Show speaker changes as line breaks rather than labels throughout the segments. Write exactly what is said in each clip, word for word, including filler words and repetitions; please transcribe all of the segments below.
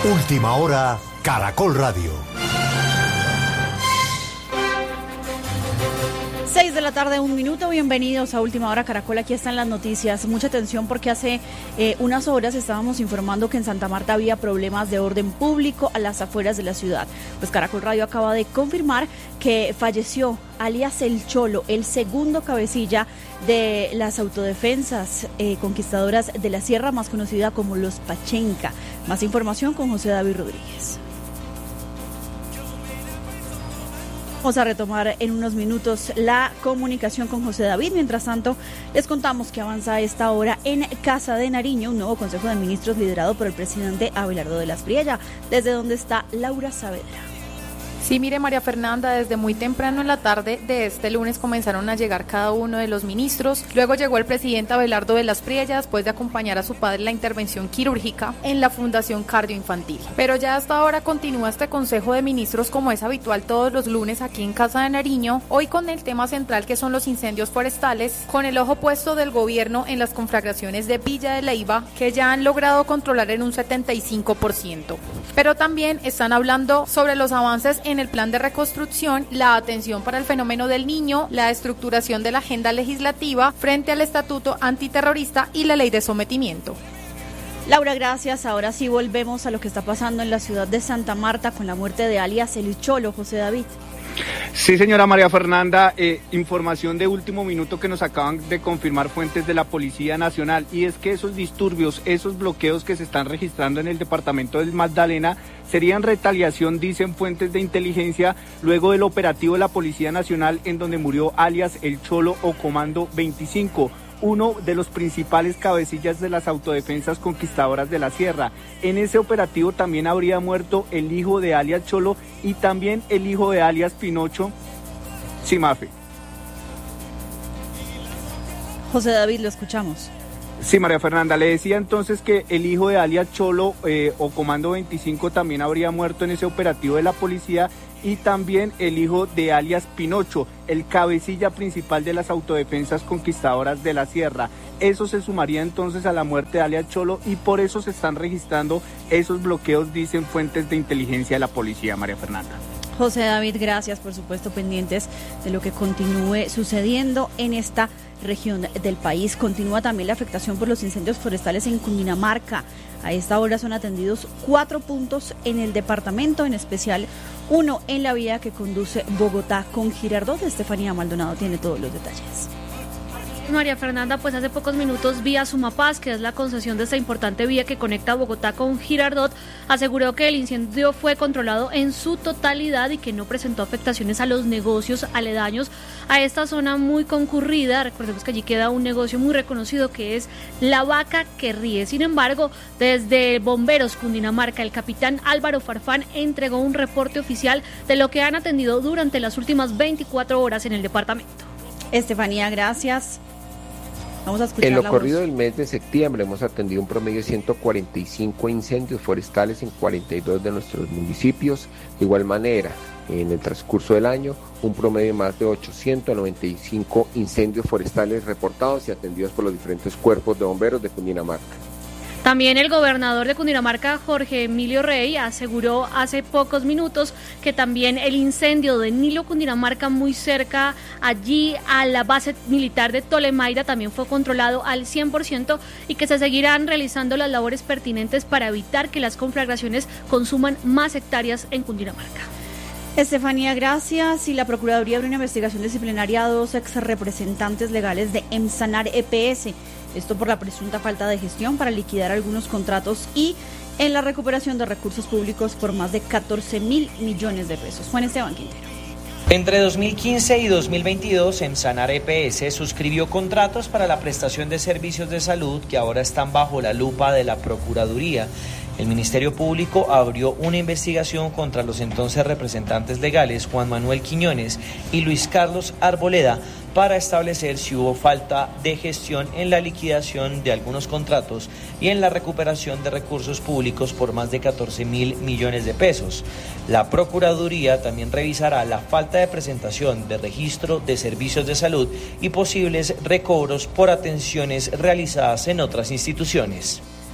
Última hora, Caracol Radio.
Seis de la tarde, un minuto, bienvenidos a Última Hora Caracol, aquí están las noticias. Mucha atención porque hace eh, unas horas estábamos informando que en Santa Marta había problemas de orden público a las afueras de la ciudad. Pues Caracol Radio acaba de confirmar que falleció alias El Cholo, el segundo cabecilla de las autodefensas eh, conquistadoras de la sierra, más conocida como los Pachenca. Más información con José David Rodríguez. Vamos a retomar en unos minutos la comunicación con José David. Mientras tanto, les contamos que avanza a esta hora en Casa de Nariño un nuevo Consejo de Ministros liderado por el presidente Abelardo de las Priella, desde donde está Laura Saavedra.
Sí, mire, María Fernanda, desde muy temprano en la tarde de este lunes comenzaron a llegar cada uno de los ministros. Luego llegó el presidente Abelardo de las Priella después de acompañar a su padre en la intervención quirúrgica en la Fundación Cardioinfantil. Pero ya hasta ahora continúa este Consejo de Ministros como es habitual todos los lunes aquí en Casa de Nariño, hoy con el tema central que son los incendios forestales, con el ojo puesto del gobierno en las conflagraciones de Villa de Leyva, que ya han logrado controlar en un setenta y cinco por ciento. Pero también están hablando sobre los avances en el plan de reconstrucción, la atención para el fenómeno del niño, la estructuración de la agenda legislativa frente al estatuto antiterrorista y la ley de sometimiento.
Laura, gracias. Ahora sí volvemos a lo que está pasando en la ciudad de Santa Marta con la muerte de alias El Cholo, José David.
Sí, señora María Fernanda, eh, información de último minuto que nos acaban de confirmar fuentes de la Policía Nacional, y es que esos disturbios, esos bloqueos que se están registrando en el departamento del Magdalena serían retaliación, dicen fuentes de inteligencia, luego del operativo de la Policía Nacional en donde murió alias El Cholo o Comando veinticinco. Uno de los principales cabecillas de las autodefensas conquistadoras de la sierra. En ese operativo también habría muerto el hijo de alias Cholo y también el hijo de alias Pinocho, Simafe.
José David, lo escuchamos.
Sí, María Fernanda, le decía entonces que el hijo de alias Cholo eh, o Comando veinticinco también habría muerto en ese operativo de la policía, y también el hijo de alias Pinocho, el cabecilla principal de las autodefensas conquistadoras de la sierra. Eso se sumaría entonces a la muerte de alias Cholo y por eso se están registrando esos bloqueos, dicen fuentes de inteligencia de la policía, María Fernanda.
José David, gracias, por supuesto, pendientes de lo que continúe sucediendo en esta región del país. Continúa también la afectación por los incendios forestales en Cundinamarca. A esta hora son atendidos cuatro puntos en el departamento, en especial uno en la vía que conduce Bogotá con Girardot. Estefanía Maldonado tiene todos los detalles.
María Fernanda, pues hace pocos minutos Vía Sumapaz, que es la concesión de esta importante vía que conecta Bogotá con Girardot, aseguró que el incendio fue controlado en su totalidad y que no presentó afectaciones a los negocios aledaños a esta zona muy concurrida. Recordemos que allí queda un negocio muy reconocido que es La Vaca que Ríe. Sin embargo, desde Bomberos Cundinamarca, el capitán Álvaro Farfán entregó un reporte oficial de lo que han atendido durante las últimas veinticuatro horas en el departamento.
Estefanía, gracias. Vamos a escuchar
en lo
la
corrido
voz.
del mes de septiembre hemos atendido un promedio de ciento cuarenta y cinco incendios forestales en cuarenta y dos de nuestros municipios. De igual manera, en el transcurso del año, un promedio de más de ochocientos noventa y cinco incendios forestales reportados y atendidos por los diferentes cuerpos de bomberos de Cundinamarca.
También el gobernador de Cundinamarca, Jorge Emilio Rey, aseguró hace pocos minutos que también el incendio de Nilo, Cundinamarca, muy cerca allí a la base militar de Tolemaida, también fue controlado al cien por ciento y que se seguirán realizando las labores pertinentes para evitar que las conflagraciones consuman más hectáreas en Cundinamarca.
Estefanía, gracias. Y la Procuraduría abre una investigación disciplinaria a dos ex representantes legales de Emsanar E P S. Esto por la presunta falta de gestión para liquidar algunos contratos y en la recuperación de recursos públicos por más de catorce mil millones de pesos. Juan Esteban Quintero.
Entre dos mil quince y dos mil veintidós, Emsanar E P S suscribió contratos para la prestación de servicios de salud que ahora están bajo la lupa de la Procuraduría. El Ministerio Público abrió una investigación contra los entonces representantes legales Juan Manuel Quiñones y Luis Carlos Arboleda para establecer si hubo falta de gestión en la liquidación de algunos contratos y en la recuperación de recursos públicos por más de catorce mil millones de pesos. La Procuraduría también revisará la falta de presentación de registro de servicios de salud y posibles recobros por atenciones realizadas en otras instituciones.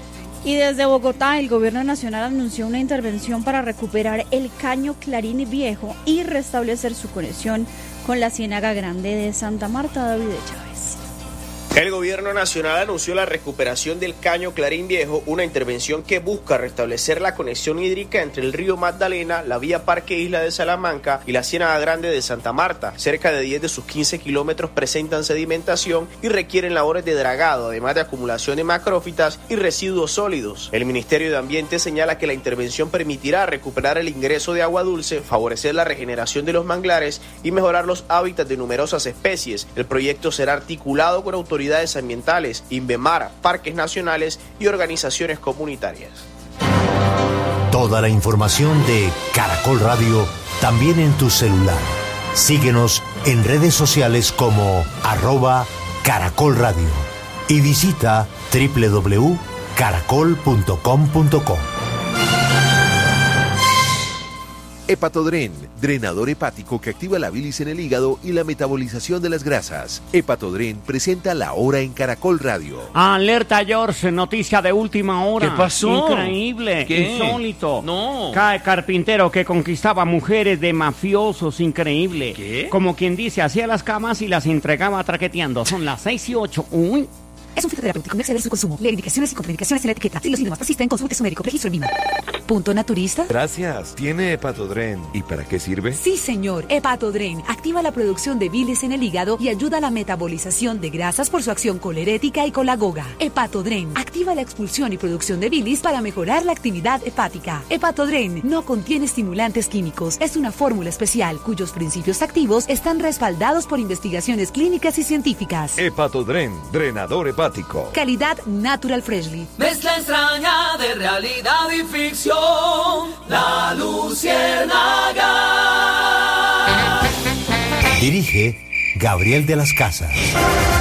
Y desde Bogotá, el gobierno nacional anunció una intervención para recuperar el caño Clarín Viejo y restablecer su conexión con la Ciénaga Grande de Santa Marta. David Chávez.
El gobierno nacional anunció la recuperación del caño Clarín Viejo, una intervención que busca restablecer la conexión hídrica entre el río Magdalena, la vía Parque Isla de Salamanca y la Ciénaga Grande de Santa Marta. Cerca de diez de sus quince kilómetros presentan sedimentación y requieren labores de dragado, además de acumulación de macrófitas y residuos sólidos. El Ministerio de Ambiente señala que la intervención permitirá recuperar el ingreso de agua dulce, favorecer la regeneración de los manglares y mejorar los hábitats de numerosas especies. El proyecto será articulado con autoridades ambientales, INVEMAR, parques nacionales y organizaciones comunitarias.
Toda la información de Caracol Radio también en tu celular. Síguenos en redes sociales como arroba Caracol Radio y visita doble u doble u doble u punto caracol punto com punto co.
Hepatodren, drenador hepático que activa la bilis en el hígado y la metabolización de las grasas. Hepatodren presenta La Hora en Caracol Radio.
Alerta, George, noticia de última hora.
¿Qué pasó?
Increíble,
¿Qué?
insólito.
No.
Cae carpintero que conquistaba mujeres de mafiosos, increíble.
¿Qué?
Como quien dice, hacía las camas y las entregaba traqueteando. Son las seis y ocho. Uy.
Es un fitoterapéutico, no exceder su consumo. Lee indicaciones y contraindicaciones en la etiqueta. Si los síntomas persisten, consulte su médico. Registro en M I M A. ¿Punto naturista?
Gracias. ¿Tiene Hepatodren? ¿Y para qué sirve?
Sí, señor. Hepatodren activa la producción de bilis en el hígado y ayuda a la metabolización de grasas por su acción colerética y colagoga. Hepatodren activa la expulsión y producción de bilis para mejorar la actividad hepática. Hepatodren no contiene estimulantes químicos. Es una fórmula especial cuyos principios activos están respaldados por investigaciones clínicas y científicas.
Hepatodren, drenador hepático.
Calidad Natural Freshly.
Mezcla extraña de realidad y ficción. La Luciérnaga.
Dirige Gabriel de las Casas.